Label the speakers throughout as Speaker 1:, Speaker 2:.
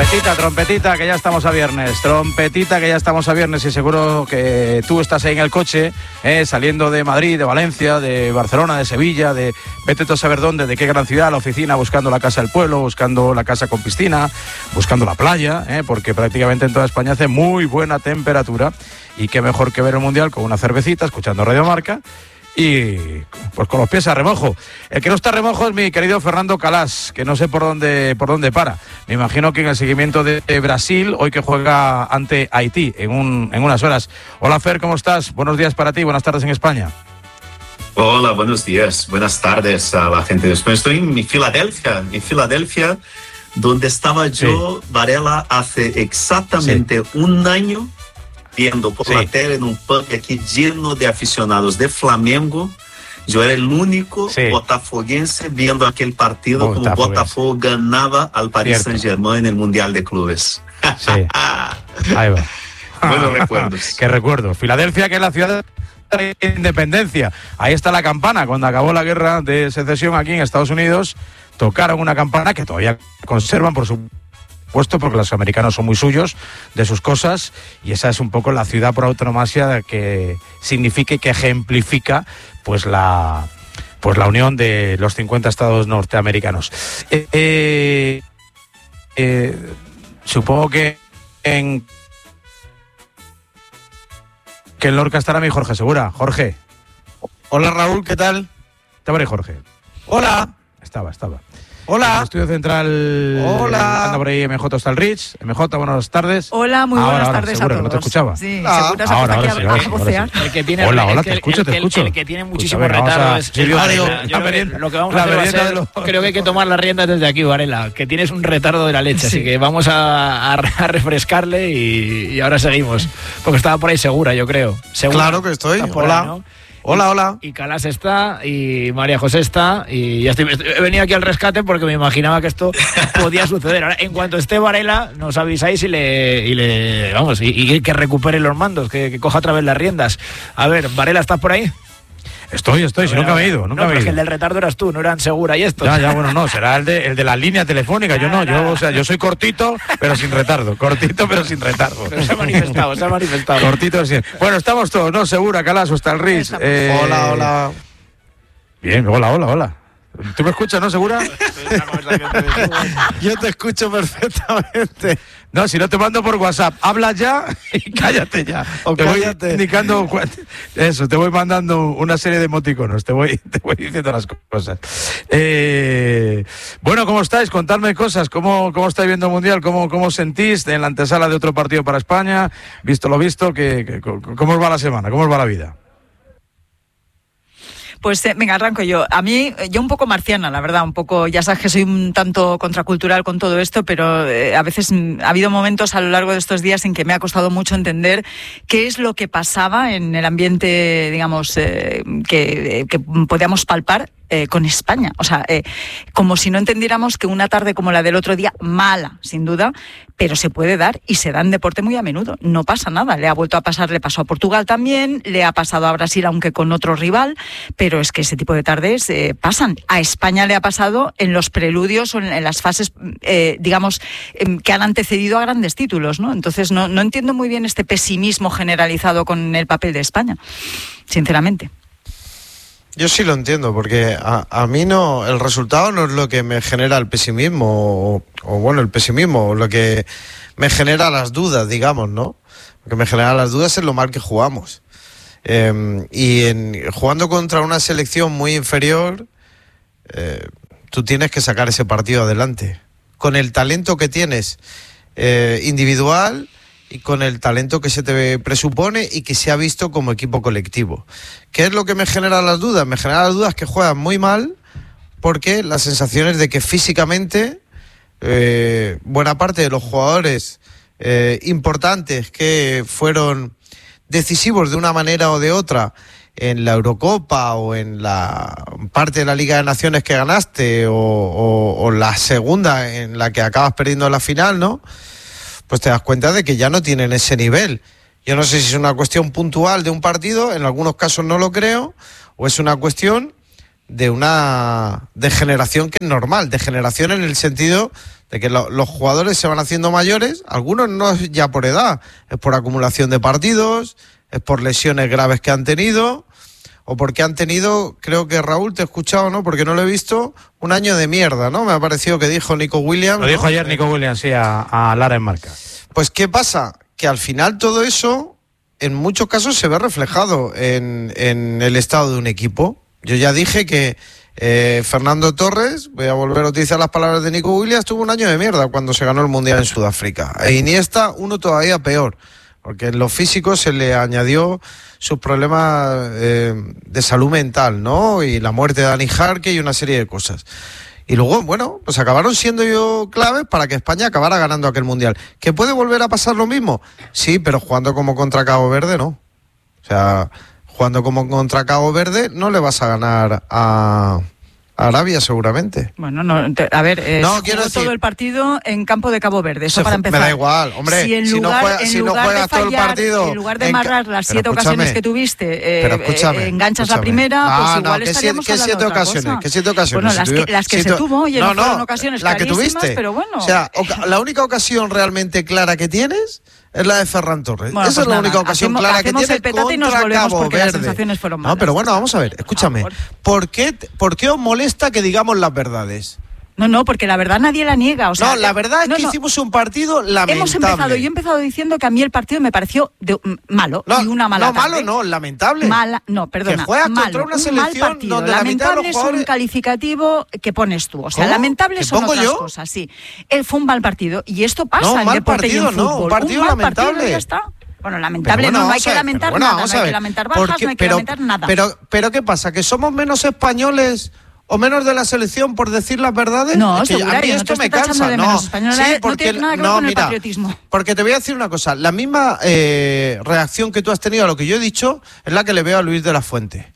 Speaker 1: Trompetita, que ya estamos a viernes. Trompetita, que ya estamos a viernes. Y seguro que tú estás ahí en el coche, saliendo de Madrid, de Valencia, de Barcelona, de Sevilla, de vete tú a saber dónde, de qué gran ciudad, a la oficina, buscando la casa del pueblo, buscando la casa con piscina, buscando la playa, porque prácticamente en toda España hace muy buena temperatura. Y qué mejor que ver el Mundial con una cervecita, escuchando Radio Marca. Y pues con los pies a remojo. El que no está a remojo es mi querido Fernando Calas, que no sé por dónde para. Me imagino que en el seguimiento de Brasil, hoy que juega ante Haití en unas horas. Hola Fer, ¿cómo estás? Buenos días para ti, buenas tardes en España.
Speaker 2: Hola, buenos días, buenas tardes a la gente de España. Estoy en Filadelfia, donde estaba yo, Varela, hace exactamente un año, viendo por la tele en un pub aquí lleno de aficionados de Flamengo. Yo era el único botafoguense viendo aquel partido como Botafogo ganaba al Paris Saint-Germain en el Mundial de Clubes.
Speaker 1: Sí. Ahí va.
Speaker 2: Buenos recuerdos.
Speaker 1: Qué recuerdo. Filadelfia, que es la ciudad de la independencia. Ahí está la campana. Cuando acabó la guerra de secesión aquí en Estados Unidos, tocaron una campana que todavía conservan, por supuesto, porque los americanos son muy suyos de sus cosas, y esa es un poco la ciudad por autonomía que significa y que ejemplifica pues la unión de los 50 estados norteamericanos. Supongo que en Lorca estará mi Jorge Segura. Jorge.
Speaker 3: Hola Raúl, ¿qué tal?
Speaker 1: Estaba ahí Jorge.
Speaker 3: Hola.
Speaker 1: Estaba.
Speaker 3: Hola.
Speaker 1: En el estudio central.
Speaker 3: Hola.
Speaker 1: Anda por ahí MJ Stalrich. MJ, buenas tardes.
Speaker 4: Hola, muy buenas tardes
Speaker 1: seguro,
Speaker 4: a todos.
Speaker 1: ¿No te escuchaba?
Speaker 4: Sí, seguro se ha puesto aquí a vocear.
Speaker 1: El que tiene, hola, te escucho.
Speaker 5: El que tiene muchísimo retardo es
Speaker 1: Mario.
Speaker 5: Lo que vamos a hacer va a ser, creo que hay que tomar las riendas desde aquí, Varela, que tienes un retardo de la leche, así que vamos a refrescarle y ahora seguimos. Porque estaba por ahí Segura, yo creo. Segura,
Speaker 3: claro que estoy.
Speaker 5: Hola. Ahí, ¿no?
Speaker 3: Hola.
Speaker 5: Y Calas está, y María José está, y ya he venido aquí al rescate porque me imaginaba que esto podía suceder. Ahora, en cuanto esté Varela, nos avisáis y que recupere los mandos, que coja otra vez las riendas. A ver, Varela, ¿estás por ahí?
Speaker 1: Estoy, si nunca me he ido.
Speaker 5: Es que el del retardo eras tú, no eran Segura y estos.
Speaker 1: Ya, bueno, no, será el de la línea telefónica. Yo soy cortito, pero sin retardo.
Speaker 5: Pero se ha manifestado.
Speaker 1: Cortito, sí. Bueno, estamos todos, ¿no? Segura, Calas, Stalrich.
Speaker 3: Hola.
Speaker 1: Bien, hola. ¿Tú me escuchas, no, Segura?
Speaker 3: Yo te escucho perfectamente.
Speaker 1: No, si no te mando por WhatsApp, habla ya y cállate ya. Voy indicando eso, te voy mandando una serie de emoticonos, te voy diciendo las cosas. Bueno, ¿cómo estáis? Contadme cosas. ¿Cómo estáis viendo el Mundial? ¿Cómo sentís en la antesala de otro partido para España? Visto lo visto, ¿cómo os va la semana? ¿Cómo os va la vida?
Speaker 4: Pues venga, arranco yo. A mí, yo un poco marciana, la verdad, un poco, ya sabes que soy un tanto contracultural con todo esto, pero a veces ha habido momentos a lo largo de estos días en que me ha costado mucho entender qué es lo que pasaba en el ambiente, digamos, que podíamos palpar con España. O sea, como si no entendiéramos que una tarde como la del otro día, mala, sin duda, pero se puede dar y se da en deporte muy a menudo. No pasa nada. Le ha vuelto a pasar, le pasó a Portugal también, le ha pasado a Brasil, aunque con otro rival, pero es que ese tipo de tardes pasan. A España le ha pasado en los preludios o en las fases, digamos, que han antecedido a grandes títulos, ¿no? Entonces no entiendo muy bien este pesimismo generalizado con el papel de España, sinceramente.
Speaker 3: Yo sí lo entiendo, porque a mí no, el resultado no es lo que me genera el pesimismo, el pesimismo, lo que me genera las dudas, digamos, ¿no? Lo que me genera las dudas es lo mal que jugamos. Jugando contra una selección muy inferior, tú tienes que sacar ese partido adelante. Con el talento que tienes individual y con el talento que se te presupone y que se ha visto como equipo colectivo. ¿Qué es lo que me genera las dudas? Me genera las dudas que juegan muy mal, porque la sensación es de que físicamente buena parte de los jugadores importantes que fueron decisivos de una manera o de otra en la Eurocopa o en la parte de la Liga de Naciones que ganaste o la segunda en la que acabas perdiendo la final, ¿no? Pues te das cuenta de que ya no tienen ese nivel. Yo no sé si es una cuestión puntual de un partido, en algunos casos no lo creo, o es una cuestión de una degeneración que es normal, degeneración en el sentido de que los jugadores se van haciendo mayores, algunos no es ya por edad, es por acumulación de partidos, es por lesiones graves que han tenido, o porque han tenido, creo que Raúl, te he escuchado, ¿no? Porque no lo he visto, un año de mierda, ¿no? Me ha parecido que dijo Nico Williams.
Speaker 1: Lo dijo ayer Nico Williams, sí, a Lara en Marca.
Speaker 3: Pues, ¿qué pasa? Que al final todo eso, en muchos casos, se ve reflejado en el estado de un equipo. Yo ya dije que Fernando Torres, voy a volver a utilizar las palabras de Nico Williams, tuvo un año de mierda cuando se ganó el Mundial en Sudáfrica. E Iniesta, uno todavía peor, porque en lo físico se le añadió sus problemas de salud mental, ¿no? Y la muerte de Dani Jarque y una serie de cosas. Y luego, bueno, pues acabaron siendo claves para que España acabara ganando aquel Mundial. ¿Que puede volver a pasar lo mismo? Sí, pero jugando como contra Cabo Verde, no. O sea, jugando como contra Cabo Verde no le vas a ganar a Arabia seguramente.
Speaker 4: Bueno, no, a ver,
Speaker 3: no, quiero decir,
Speaker 4: todo el partido en campo de Cabo Verde, eso para empezar.
Speaker 3: Me da igual, hombre, si no juegas todo el partido...
Speaker 4: En lugar de amarrar las 7 ocasiones que tuviste, enganchas la primera, pues igual estaríamos hablando de otra cosa.
Speaker 3: ¿Qué 7 ocasiones?
Speaker 4: Bueno, las que se tuvo, oye, no fueron ocasiones
Speaker 3: la que tuviste,
Speaker 4: pero bueno.
Speaker 3: O sea, la única ocasión realmente clara que tienes es la de Ferran Torres. Bueno, esa es la única ocasión clara que tiene contra Cabo Verde.
Speaker 4: No,
Speaker 3: pero bueno, vamos a ver, escúchame. ¿Por qué os molesta que digamos las verdades?
Speaker 4: No, porque la verdad nadie la niega. O sea,
Speaker 3: la verdad es que hicimos un partido lamentable.
Speaker 4: Yo he empezado diciendo que a mí el partido me pareció malo. Y una mala tarde.
Speaker 3: Malo no, lamentable.
Speaker 4: Perdona.
Speaker 3: Que juegas contra una selección donde
Speaker 4: lamentable es un calificativo que pones tú. O sea, lamentable son otras cosas, sí. Fue un mal partido. Y esto pasa en deporte y en fútbol.
Speaker 3: Un partido lamentable.
Speaker 4: Ya está. Bueno, lamentable no hay que lamentar nada. No hay que lamentar bajas, no hay que lamentar nada.
Speaker 3: Pero ¿qué pasa? ¿Que somos menos españoles o menos de la selección por decir las verdades?
Speaker 4: No,
Speaker 3: seguro, a mí esto me cansa.
Speaker 4: No tiene nada que ver con el patriotismo.
Speaker 3: Porque te voy a decir una cosa. La misma reacción que tú has tenido a lo que yo he dicho es la que le veo a Luis de la Fuente.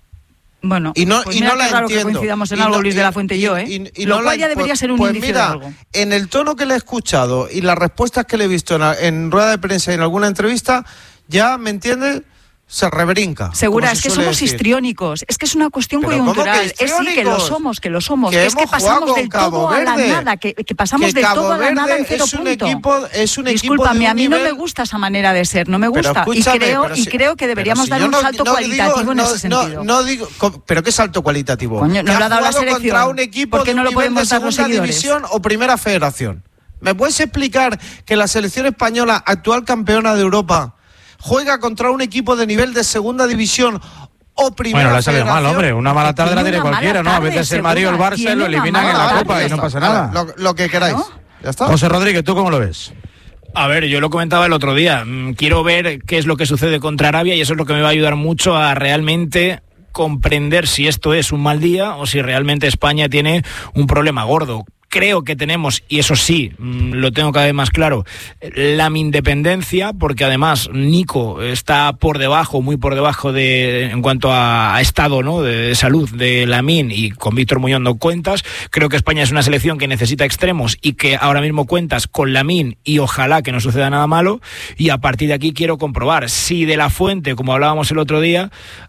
Speaker 4: Bueno,
Speaker 3: y no la
Speaker 4: raro
Speaker 3: entiendo.
Speaker 4: Que coincidamos en algo, Luis de la Fuente y yo, lo cual ya debería ser un indicio de algo.
Speaker 3: En el tono que le he escuchado y las respuestas que le he visto en rueda de prensa y en alguna entrevista, ya, ¿me entiendes?, se rebrinca.
Speaker 4: Segura, es que somos histriónicos, es que es una cuestión coyuntural. Sí, que lo somos. Que es que pasamos del todo a la nada, que pasamos del todo a la nada en 0 puntos. Discúlpame, a mí no me gusta esa manera de ser, no me gusta. Y creo que deberíamos dar un salto cualitativo en ese sentido.
Speaker 3: No digo, ¿pero qué salto cualitativo?
Speaker 4: Coño, no lo ha dado la selección.
Speaker 3: Contra un equipo
Speaker 4: ¿por qué no lo podemos dar los seguidores?
Speaker 3: División o primera federación. ¿Me puedes explicar que la selección española, actual campeona de Europa, juega contra un equipo de nivel de segunda división o primera?
Speaker 1: Bueno, le ha salido
Speaker 3: federación?
Speaker 1: mal, hombre. Una mala tarde la tiene cualquiera, ¿no? A veces el Madrid o el Barça lo eliminan en la Copa y no pasa nada.
Speaker 3: Lo que queráis. ¿Ya está?
Speaker 1: José Rodríguez, ¿tú cómo lo ves?
Speaker 5: A ver, yo lo comentaba el otro día. Quiero ver qué es lo que sucede contra Arabia y eso es lo que me va a ayudar mucho a realmente comprender si esto es un mal día o si realmente España tiene un problema gordo. Creo que tenemos, y eso sí, lo tengo cada vez más claro, la independencia, porque además Nico está por debajo, muy por debajo en cuanto a estado, ¿no?, de salud de Lamine, y con Víctor Muñoz no cuentas. Creo que España es una selección que necesita extremos y que ahora mismo cuentas con Lamine y ojalá que no suceda nada malo. Y a partir de aquí quiero comprobar si De la Fuente, como hablábamos el otro día,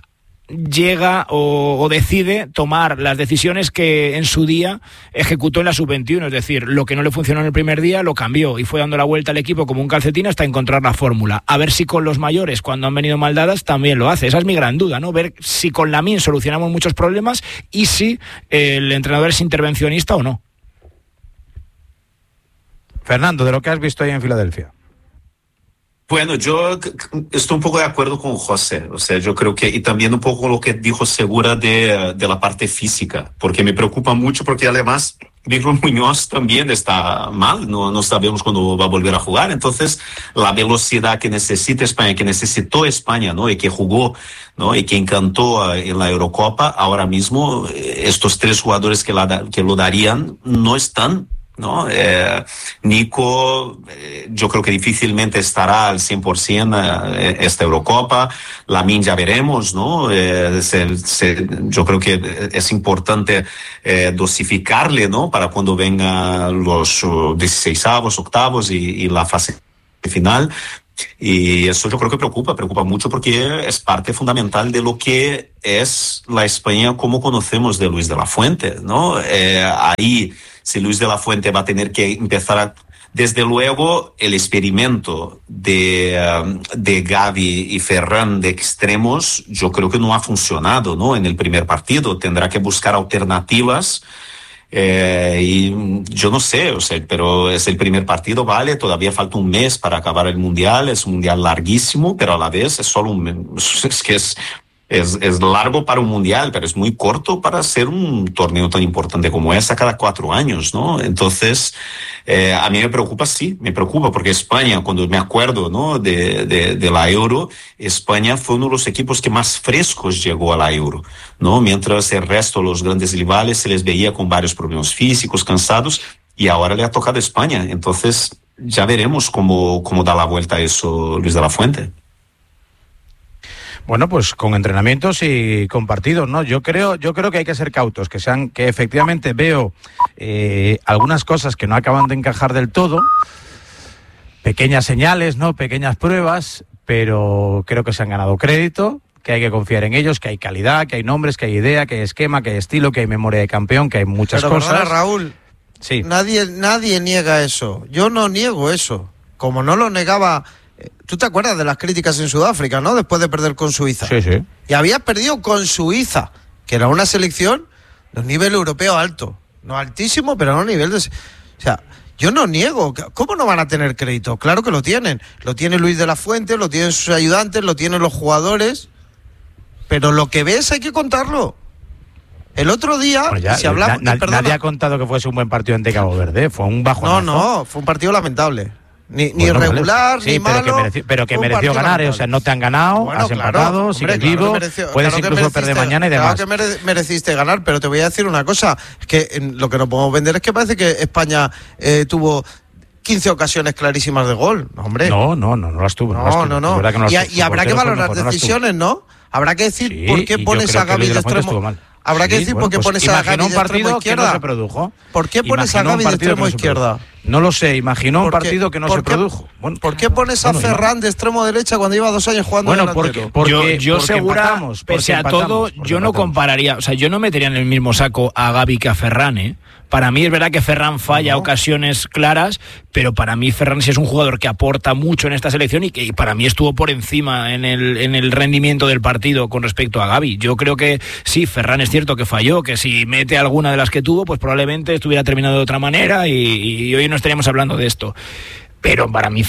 Speaker 5: llega o decide tomar las decisiones que en su día ejecutó en la sub-21, es decir, lo que no le funcionó en el primer día lo cambió y fue dando la vuelta al equipo como un calcetín hasta encontrar la fórmula. A ver si con los mayores, cuando han venido mal dadas, también lo hace. Esa es mi gran duda, ¿no? Ver si con Lamine solucionamos muchos problemas y si el entrenador es intervencionista o no.
Speaker 1: Fernando, de lo que has visto ahí en Filadelfia.
Speaker 2: Bueno, yo estoy un poco de acuerdo con José, o sea, yo creo que, y también un poco lo que dijo Segura de la parte física, porque me preocupa mucho porque además Víctor Muñoz también está mal, no sabemos cuándo va a volver a jugar, entonces la velocidad que necesita España, que necesitó España, ¿no?, y que jugó, ¿no?, y que encantó en la Eurocopa, ahora mismo estos 3 jugadores que lo darían no están, ¿no? Nico, yo creo que difícilmente estará al 100% esta Eurocopa. Lamine ya veremos, ¿no? Yo creo que es importante dosificarle, ¿no?, para cuando vengan los 16avos, octavos y la fase final. Y eso yo creo que preocupa mucho porque es parte fundamental de lo que es la España como conocemos de Luis de la Fuente, ¿no? Ahí si Luis de la Fuente va a tener que empezar a... Desde luego, el experimento de Gavi y Ferran de extremos, yo creo que no ha funcionado, ¿no? En el primer partido tendrá que buscar alternativas. Y yo no sé, o sea, pero es el primer partido, vale, todavía falta un mes para acabar el Mundial, es un Mundial larguísimo, pero a la vez es solo es largo para un Mundial, pero es muy corto para hacer un torneo tan importante como cada 4 años, ¿no? Entonces, a mí me preocupa, sí, me preocupa, porque España, cuando me acuerdo, ¿no? de la Euro, España fue uno de los equipos que más frescos llegó a la Euro, ¿no? Mientras el resto, los grandes rivales, se les veía con varios problemas físicos, cansados, y ahora le ha tocado a España. Entonces, ya veremos cómo da la vuelta a eso Luis de la Fuente.
Speaker 1: Bueno, pues con entrenamientos y con partidos, ¿no? Yo creo que hay que ser cautos, que efectivamente veo algunas cosas que no acaban de encajar del todo, pequeñas señales, ¿no? Pequeñas pruebas, pero creo que se han ganado crédito, que hay que confiar en ellos, que hay calidad, que hay nombres, que hay idea, que hay esquema, que hay estilo, que hay memoria de campeón, que hay muchas cosas.
Speaker 3: Perdona, Raúl,
Speaker 1: sí.
Speaker 3: Nadie niega eso. Yo no niego eso. Como no lo negaba... ¿Tú te acuerdas de las críticas en Sudáfrica, no? Después de perder con Suiza.
Speaker 1: Sí, sí.
Speaker 3: Y habías perdido con Suiza, que era una selección de un nivel europeo alto. No altísimo, pero no a un nivel de... O sea, yo no niego. ¿Cómo no van a tener crédito? Claro que lo tienen. Lo tiene Luis de la Fuente, lo tienen sus ayudantes, lo tienen los jugadores. Pero lo que ves hay que contarlo. El otro día,
Speaker 1: bueno, ya,
Speaker 3: si hablamos...
Speaker 1: nadie ha contado que fuese un buen partido ante Cabo Verde. Fue un bajonazo.
Speaker 3: No, fue un partido lamentable. Ni
Speaker 1: bueno,
Speaker 3: regular,
Speaker 1: vale. Sí,
Speaker 3: ni malo.
Speaker 1: Pero que mereció ganar, o sea, no te han ganado, bueno, has empatado, sigues vivo, puedes incluso perder mañana y demás.
Speaker 3: Claro que mereciste ganar, pero te voy a decir una cosa, es que lo que no podemos vender es que parece que España tuvo 15 ocasiones clarísimas de gol. No, hombre.
Speaker 1: No las tuvo.
Speaker 3: No. Y habrá que valorar decisiones, ¿no? Habrá que decir
Speaker 1: sí,
Speaker 3: por qué pones a Gavi de extremo. Habrá que decir por qué pones a Gavi de extremo izquierda.
Speaker 1: Que no se produjo.
Speaker 3: ¿Por qué pones a Gavi de extremo izquierda?
Speaker 1: No lo sé, imaginó un partido que no se produjo.
Speaker 3: Bueno, ¿por qué pones a Ferran de extremo derecha cuando lleva 2 años jugando delantero?
Speaker 5: Porque segura, pese a todo, yo no compararía, o sea, yo no metería en el mismo saco a Gavi que a Ferran, ¿eh? Para mí es verdad que Ferran falla ocasiones claras, pero para mí Ferran sí es un jugador que aporta mucho en esta selección y que para mí estuvo por encima en el rendimiento del partido con respecto a Gavi. Yo creo que sí, Ferran es cierto que falló, que si mete alguna de las que tuvo, pues probablemente estuviera terminado de otra manera y hoy no estaríamos hablando de esto. Pero para mí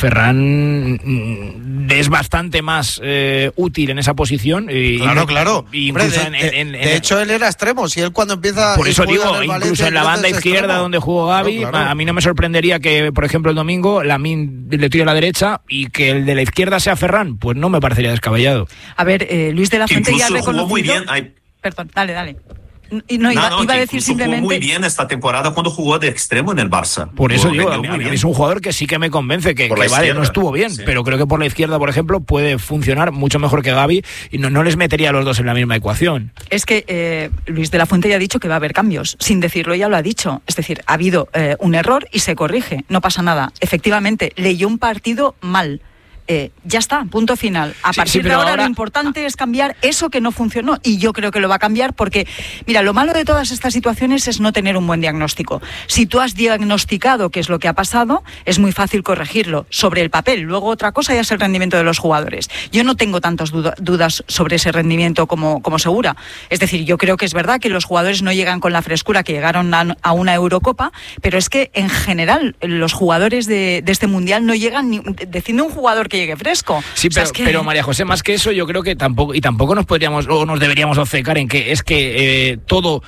Speaker 5: Ferran es bastante más útil en esa posición.
Speaker 3: Claro.
Speaker 5: Incluso
Speaker 3: de hecho, él era extremo. Si él cuando empieza...
Speaker 5: Por eso digo, incluso en la banda izquierda donde jugó Gavi, a mí no me sorprendería que, por ejemplo, el domingo Lamine le tire a la derecha y que el de la izquierda sea Ferran. Pues no me parecería descabellado.
Speaker 4: A ver, Luis de la Fuente ya reconocido...
Speaker 2: Jugó muy bien.
Speaker 4: Perdón, dale. Iba a decir simplemente...
Speaker 2: Jugó muy bien esta temporada cuando jugó de extremo en el Barça.
Speaker 5: Por eso digo, a mí es un jugador que sí que me convence, que vale, izquierda, no estuvo bien, sí. Pero creo que por la izquierda, por ejemplo, puede funcionar mucho mejor que Gavi y no les metería a los dos en la misma ecuación.
Speaker 4: Es que Luis de la Fuente ya ha dicho que va a haber cambios. Sin decirlo ya lo ha dicho. Es decir, ha habido un error y se corrige. No pasa nada. Efectivamente, leyó un partido mal. Ya está, punto final. A partir de ahora lo importante es cambiar eso que no funcionó y yo creo que lo va a cambiar porque, mira, lo malo de todas estas situaciones es no tener un buen diagnóstico. Si tú has diagnosticado qué es lo que ha pasado, es muy fácil corregirlo sobre el papel. Luego otra cosa ya es el rendimiento de los jugadores. Yo no tengo tantas dudas sobre ese rendimiento como Segura. Es decir, yo creo que es verdad que los jugadores no llegan con la frescura que llegaron a una Eurocopa, pero es que en general los jugadores de este Mundial no llegan decidme un jugador que llegue fresco.
Speaker 5: Sí, pero María José, más que eso, yo creo que tampoco nos podríamos o nos deberíamos obcecar en que es que todo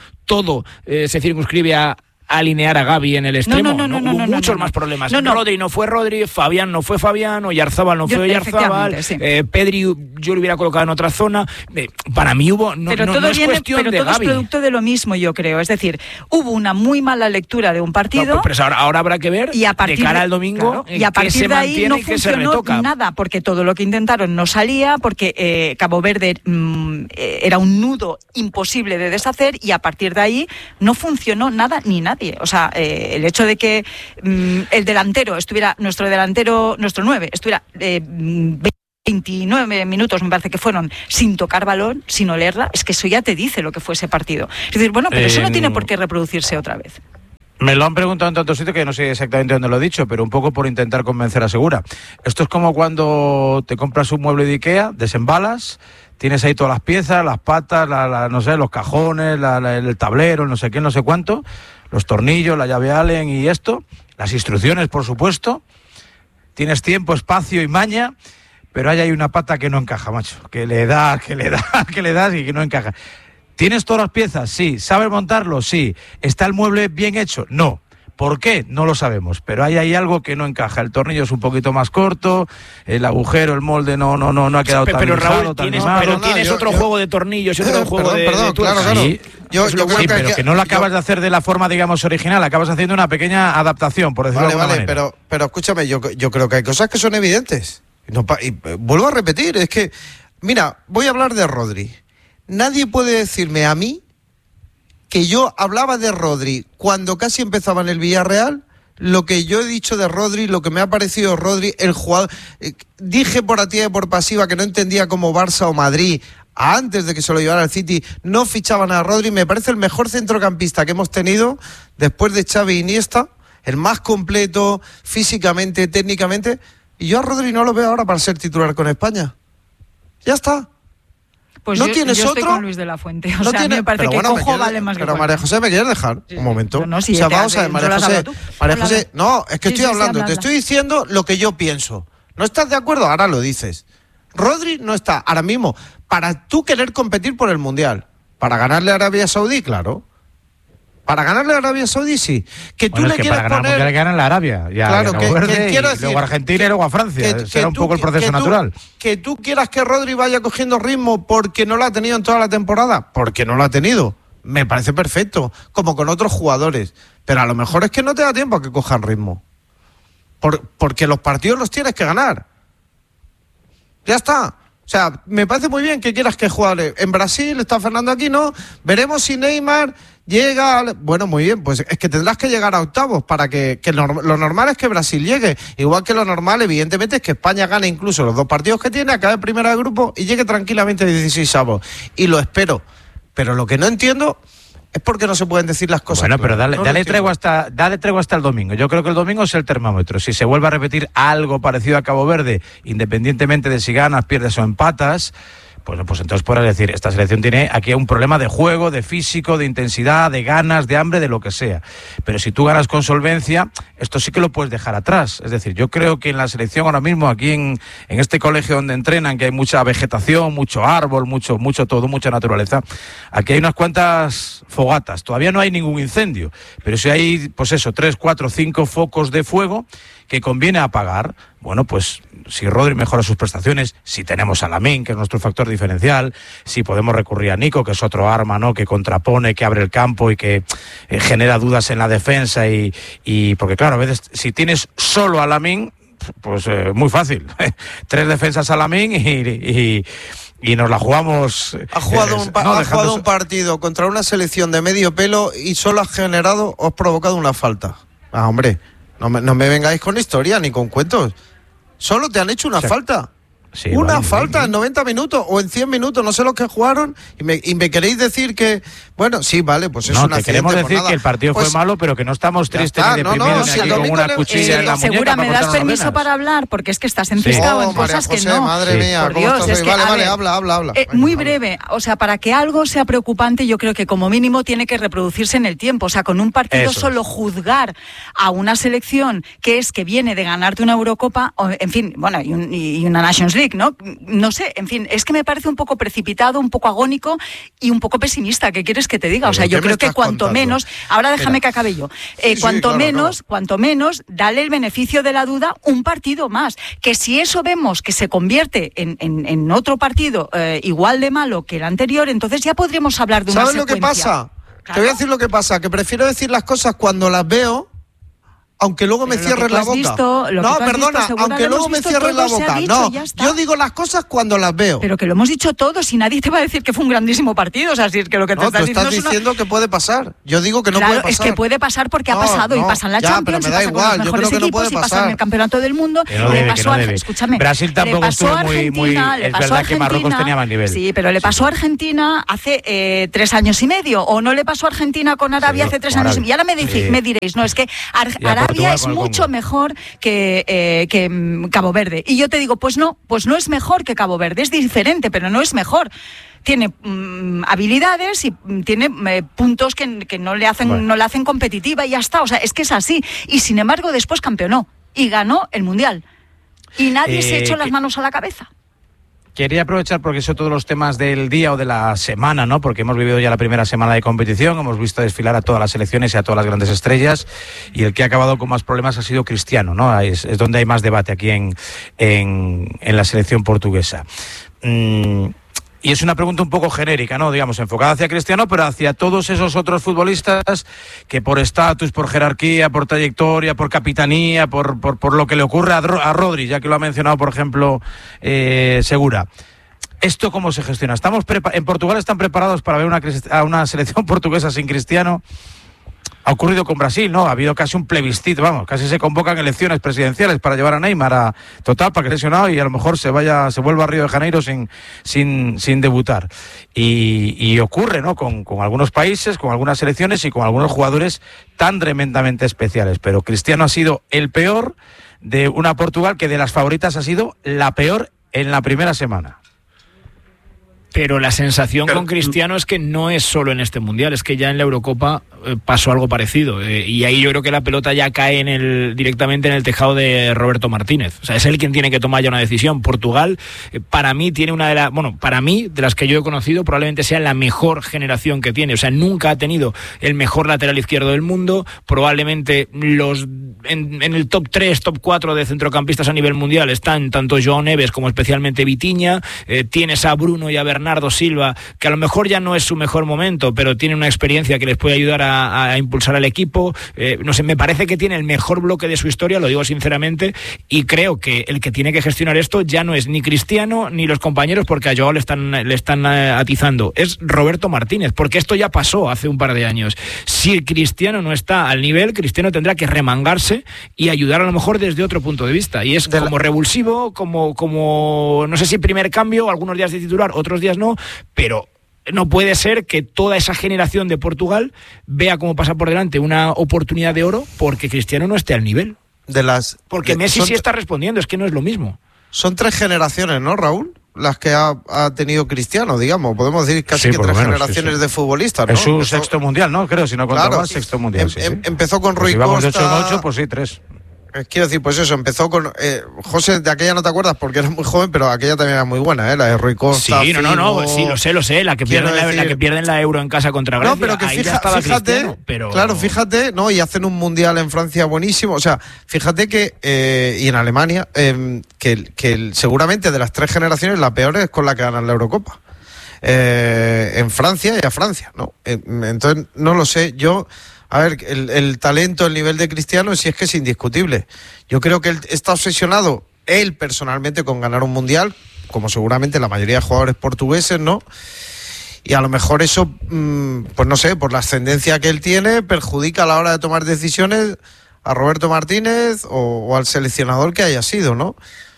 Speaker 5: se circunscribe a alinear a Gavi en el extremo. Hubo muchos más problemas. Rodri no fue Rodri, Fabián no fue Fabián, Oyarzábal no fue Oyarzábal, sí. Pedri yo lo hubiera colocado en otra zona. Para mí hubo...
Speaker 4: Pero todo
Speaker 5: es cuestión
Speaker 4: pero
Speaker 5: de
Speaker 4: todo
Speaker 5: Gavi.
Speaker 4: Es producto de lo mismo, yo creo. Es decir, hubo una muy mala lectura de un partido...
Speaker 5: pero ahora habrá que ver, de cara al domingo,
Speaker 4: y a partir de ahí no funcionó nada, porque todo lo que intentaron no salía, porque Cabo Verde era un nudo imposible de deshacer, y a partir de ahí no funcionó nada ni nadie. O sea, el hecho de que el delantero estuviera, nuestro 9, estuviera 29 minutos, me parece que fueron, sin tocar balón, sin olerla, es que eso ya te dice lo que fue ese partido. Es decir, bueno, pero eso no tiene por qué reproducirse otra vez.
Speaker 1: Me lo han preguntado en tantos sitios que no sé exactamente dónde lo he dicho, pero un poco por intentar convencer a Segura. Esto es como cuando te compras un mueble de Ikea, desembalas, tienes ahí todas las piezas, las patas, no sé, los cajones, el tablero, no sé qué, no sé cuánto, los tornillos, la llave Allen y esto, las instrucciones, por supuesto. Tienes tiempo, espacio y maña, pero hay una pata que no encaja, macho, que le das y que no encaja. ¿Tienes todas las piezas? Sí. ¿Sabes montarlo? Sí. ¿Está el mueble bien hecho? No. ¿Por qué? No lo sabemos, pero hay algo que no encaja. El tornillo es un poquito más corto, el agujero, el molde no ha quedado tan
Speaker 5: pero
Speaker 1: lijado,
Speaker 5: Raúl,
Speaker 1: tan
Speaker 5: tienes
Speaker 1: limado.
Speaker 5: otro juego de tornillos y otro juego de
Speaker 3: claro.
Speaker 1: Sí, pero que no lo acabas de hacer de la forma, digamos, original, acabas haciendo una pequeña adaptación, por decirlo de alguna manera.
Speaker 3: Pero escúchame, yo creo que hay cosas que son evidentes. Y vuelvo a repetir, es que, mira, voy a hablar de Rodri. Nadie puede decirme a mí que yo hablaba de Rodri cuando casi empezaba en el Villarreal, lo que yo he dicho de Rodri, lo que me ha parecido Rodri, el jugador. Dije por activa y por pasiva que no entendía cómo Barça o Madrid, antes de que se lo llevara al City, no fichaban a Rodri. Me parece el mejor centrocampista que hemos tenido después de Xavi e Iniesta, el más completo físicamente, técnicamente. Y yo a Rodri no lo veo ahora para ser titular con España. Ya está.
Speaker 4: Pues
Speaker 3: ¿No
Speaker 4: yo
Speaker 3: tienes
Speaker 4: estoy
Speaker 3: otro?
Speaker 4: con Luis de la Fuente. O
Speaker 3: No
Speaker 4: sea,
Speaker 3: tiene,
Speaker 4: me parece
Speaker 3: pero
Speaker 4: que
Speaker 3: bueno,
Speaker 4: Cojo vale más que
Speaker 3: Pero
Speaker 4: Juan.
Speaker 3: María José, ¿me quieres dejar un momento?
Speaker 4: No, sí,
Speaker 3: o sea, vamos a ver, María José. No, es que
Speaker 4: Sí,
Speaker 3: estoy hablando.
Speaker 4: habla.
Speaker 3: Te estoy diciendo lo que yo pienso. ¿No estás de acuerdo? Ahora lo dices. Rodri no está ahora mismo para tú querer competir por el Mundial. Para ganarle a Arabia Saudí, claro. Para ganarle a Arabia Saudí, sí. Que tú
Speaker 1: Bueno,
Speaker 3: le
Speaker 1: es que
Speaker 3: quieres
Speaker 1: para ganar
Speaker 3: poner...
Speaker 1: Mundial ganan la Arabia. Ya,
Speaker 3: Claro,
Speaker 1: Cabo Verde,
Speaker 3: quiero
Speaker 1: y
Speaker 3: decir,
Speaker 1: luego Argentina y luego a Francia. Será un poco el proceso natural.
Speaker 3: Que tú quieras que Rodri vaya cogiendo ritmo porque no lo ha tenido en toda la temporada. Porque no lo ha tenido. Me parece perfecto. Como con otros jugadores. Pero a lo mejor es que no te da tiempo a que cojan ritmo. Porque los partidos los tienes que ganar. Ya está. O sea, me parece muy bien que quieras que juegue. En Brasil está Fernando Aquino. Veremos si Neymar llega... Bueno, muy bien, pues es que tendrás que llegar a octavos para que lo normal es que Brasil llegue. Igual que lo normal, evidentemente, es que España gane incluso los 2 partidos que tiene, acabe primera de grupo y llegue tranquilamente a 16avos. Y lo espero. Pero lo que no entiendo es por qué no se pueden decir las cosas.
Speaker 1: Bueno, pero dale tregua
Speaker 3: hasta...
Speaker 1: hasta el domingo. Yo creo que el domingo es el termómetro. Si se vuelve a repetir algo parecido a Cabo Verde, independientemente de si ganas, pierdes o empatas, pues entonces podrás decir, esta selección tiene aquí un problema de juego, de físico, de intensidad, de ganas, de hambre, de lo que sea. Pero si tú ganas con solvencia, esto sí que lo puedes dejar atrás. Es decir, yo creo que en la selección ahora mismo, aquí en este colegio donde entrenan, que hay mucha vegetación, mucho árbol, mucho todo, mucha naturaleza, aquí hay unas cuantas fogatas. Todavía no hay ningún incendio, pero si hay, 3, 4, 5 focos de fuego que conviene apagar. Bueno, pues si Rodri mejora sus prestaciones, si tenemos a Lamine, que es nuestro factor diferencial, si podemos recurrir a Nico, que es otro arma, ¿no?, que contrapone, que abre el campo y que genera dudas en la defensa y porque claro, a veces si tienes solo a Lamine, pues muy fácil. 3 defensas a Lamine y nos la jugamos.
Speaker 3: Ha jugado un partido contra una selección de medio pelo y solo has provocado una falta. Ah, hombre, no me vengáis con historia ni con cuentos. Solo te han hecho una falta. Sí, una falta en 90 minutos o en 100 minutos, no sé los que jugaron, y me queréis decir que, bueno, sí, vale, pues es
Speaker 1: no,
Speaker 3: una
Speaker 1: te queremos decir que el partido fue malo, pero que no estamos tristes ni deprimidos ni aquí con una cuchilla en la muñeca.
Speaker 4: Segura, ¿me das permiso para hablar? Porque es que estás enciscado en cosas
Speaker 3: María José,
Speaker 4: que no.
Speaker 3: Madre mía,
Speaker 4: por Dios, es que,
Speaker 3: vale, habla.
Speaker 4: Muy breve, o sea, para que algo sea preocupante, yo creo que como mínimo tiene que reproducirse en el tiempo. O sea, con un partido solo juzgar a una selección que viene de ganarte una Eurocopa, o, en fin, bueno, y una Nations League, ¿no? No sé, en fin, es que me parece un poco precipitado, un poco agónico y un poco pesimista. ¿Qué quieres que te diga? O sea, yo creo que cuanto menos, ahora déjame que acabe yo, cuanto menos, dale el beneficio de la duda un partido más. Que si eso vemos que se convierte en otro partido igual de malo que el anterior, entonces ya podríamos hablar de una secuencia.
Speaker 3: ¿Sabes lo que pasa? Claro. Te voy a decir lo que pasa, que prefiero decir las cosas cuando las veo aunque luego me cierres la boca. No, perdona, aunque luego me cierres la boca. No, yo digo las cosas cuando las veo.
Speaker 4: Pero que lo hemos dicho todos y nadie te va a decir que fue un grandísimo partido. O sea, si es que lo que te estás
Speaker 3: diciendo que puede pasar. Yo digo que no puede pasar.
Speaker 4: Es que puede pasar porque ha pasado y pasa en la Champions,
Speaker 3: pero me da igual. Yo creo que no puede pasar.
Speaker 4: En el Campeonato del Mundo.
Speaker 5: Escúchame. Brasil tampoco estuvo muy. Es verdad que Marruecos tenía más nivel.
Speaker 4: Sí, pero le pasó a Argentina hace 3 años y medio. O no le pasó a Argentina con Arabia hace 3 años y medio. Y ahora me diréis, no, es que Arabia es mucho mejor que Cabo Verde. Y yo te digo, pues no es mejor que Cabo Verde. Es diferente, pero no es mejor. Tiene habilidades y tiene puntos que no le hacen competitiva y ya está. O sea, es que es así. Y sin embargo, después campeonó y ganó el Mundial. Y nadie se echó las manos a la cabeza.
Speaker 1: Quería aprovechar porque son todos los temas del día o de la semana, ¿no? Porque hemos vivido ya la primera semana de competición, hemos visto desfilar a todas las selecciones y a todas las grandes estrellas, y el que ha acabado con más problemas ha sido Cristiano, ¿no? Es donde hay más debate aquí en la selección portuguesa. Y es una pregunta un poco genérica, ¿no? Digamos, enfocada hacia Cristiano, pero hacia todos esos otros futbolistas que por estatus, por jerarquía, por trayectoria, por capitanía, por lo que le ocurre a Rodri, ya que lo ha mencionado, por ejemplo, Segura. ¿Esto cómo se gestiona? ¿En Portugal están preparados para ver a una selección portuguesa sin Cristiano? Ha ocurrido con Brasil, ¿no? Ha habido casi un plebiscito, casi se convocan elecciones presidenciales para llevar a Neymar para que lesionado y a lo mejor se vuelva a Río de Janeiro sin debutar. Y ocurre, ¿no? Con algunos países, con algunas selecciones y con algunos jugadores tan tremendamente especiales. Pero Cristiano ha sido el peor de una Portugal que de las favoritas ha sido la peor en la primera semana.
Speaker 5: Pero la sensación con Cristiano es que no es solo en este Mundial, es que ya en la Eurocopa pasó algo parecido. Y ahí yo creo que la pelota ya cae directamente en el tejado de Roberto Martínez. O sea, es él quien tiene que tomar ya una decisión. Portugal, para mí, tiene para mí, de las que yo he conocido, probablemente sea la mejor generación que tiene. O sea, nunca ha tenido el mejor lateral izquierdo del mundo. Probablemente en el top 3, top 4 de centrocampistas a nivel mundial están tanto João Neves como especialmente Vitinha. Tienes a Bruno y a Bernardo Silva, que a lo mejor ya no es su mejor momento, pero tiene una experiencia que les puede ayudar a impulsar al equipo. No sé, me parece que tiene el mejor bloque de su historia, lo digo sinceramente, y creo que el que tiene que gestionar esto ya no es ni Cristiano ni los compañeros, porque a Joao le están atizando, es Roberto Martínez, porque esto ya pasó hace un par de años. Si Cristiano no está al nivel, Cristiano tendrá que remangarse y ayudar a lo mejor desde otro punto de vista, y es como revulsivo, como no sé si primer cambio, algunos días de titular, otros días no, pero no puede ser que toda esa generación de Portugal vea cómo pasa por delante una oportunidad de oro porque Cristiano no esté al nivel. Porque Messi sí está respondiendo, es que no es lo mismo.
Speaker 3: Son 3 generaciones, ¿no, Raúl? Las que ha tenido Cristiano, digamos. Podemos decir casi que 3 generaciones de futbolistas, ¿no?
Speaker 1: Es su sexto mundial, ¿no? Creo, si no contamos más, sexto mundial.
Speaker 3: Empezó con Rui
Speaker 1: Costa. Si vamos de 8 en 8, pues sí, 3.
Speaker 3: Quiero decir, pues eso, empezó con... José, de aquella no te acuerdas porque eras muy joven, pero aquella también era muy buena, la de Rui Costa.
Speaker 5: Sí, no, sí, lo sé, la que pierden la Euro en casa contra Grecia.
Speaker 3: No, pero que fíjate, claro, fíjate, ¿no? Y hacen un mundial en Francia buenísimo, o sea, fíjate que, y en Alemania, que seguramente de las 3 generaciones la peor es con la que ganan la Eurocopa. En Francia y a Francia, ¿no? Entonces, no lo sé, a ver, el talento, el nivel de Cristiano, sí es que es indiscutible. Yo creo que él está obsesionado, él personalmente, con ganar un mundial, como seguramente la mayoría de jugadores portugueses, ¿no? Y a lo mejor eso, pues no sé, por la ascendencia que él tiene, perjudica a la hora de tomar decisiones a Roberto Martínez o al seleccionador que haya sido, ¿no?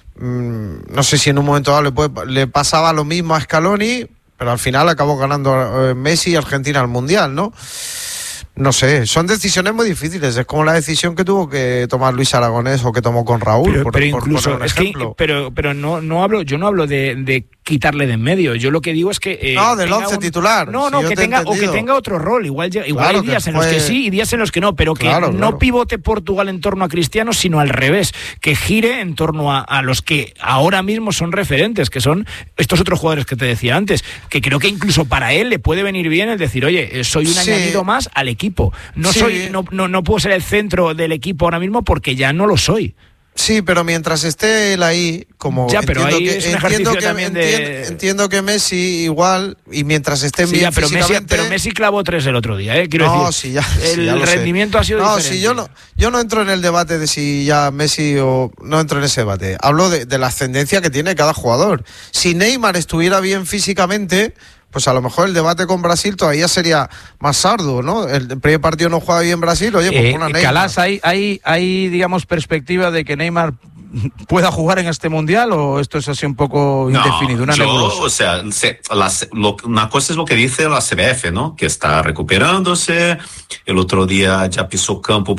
Speaker 3: No sé si en un momento dado le pasaba lo mismo a Scaloni, pero al final acabó ganando Messi y Argentina al mundial, ¿no? No sé, son decisiones muy difíciles. Es como la decisión que tuvo que tomar Luis Aragonés o que tomó con Raúl.
Speaker 5: Pero incluso, es que, pero no hablo, yo no hablo de quitarle de en medio. Yo lo que digo es que
Speaker 3: no, del 11 titular.
Speaker 5: No, que tenga otro rol. Igual hay días en los que sí y días en los que no, pero que no pivote Portugal en torno a Cristiano, sino al revés, que gire en torno a los que ahora mismo son referentes, que son estos otros jugadores que te decía antes, que creo que incluso para él le puede venir bien el decir, oye, soy un añadido más al equipo. No puedo ser el centro del equipo ahora mismo porque ya no lo soy.
Speaker 3: Sí, pero mientras esté él ahí, como
Speaker 5: ya, pero ahí es un ejercicio también
Speaker 3: entiendo que Messi igual, y mientras esté
Speaker 5: sí,
Speaker 3: bien
Speaker 5: ya, pero
Speaker 3: físicamente...
Speaker 5: Messi clavó 3 el otro día, quiero decir.
Speaker 3: Sí, ya,
Speaker 5: el rendimiento ha sido diferente.
Speaker 3: Sí, yo no entro en el debate de si ya Messi o... No entro en ese debate. Hablo de la ascendencia que tiene cada jugador. Si Neymar estuviera bien físicamente... pues a lo mejor el debate con Brasil todavía sería más arduo, ¿no? El primer partido no juega bien Brasil, oye, pues pon a Neymar.
Speaker 1: Calás, ¿hay, digamos, perspectiva de que Neymar pueda jugar en este Mundial o esto es así un poco indefinido, una nebulosa?
Speaker 2: O sea, una cosa es lo que dice la CBF, ¿no? Que está recuperándose, el otro día ya pisó campo